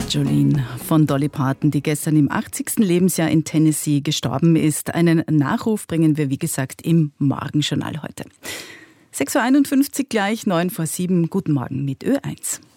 Jolene von Dolly Parton, die gestern im 80. Lebensjahr in Tennessee gestorben ist. Einen Nachruf bringen wir, wie gesagt, im Morgenjournal heute. 6.51 Uhr gleich, 9 vor 7. Guten Morgen mit Ö1.